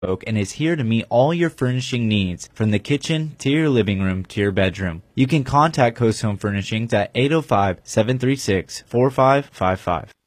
and is here to meet all your furnishing needs, from the kitchen to your living room to your bedroom. You can contact Coast Home Furnishings at 805-736-4555.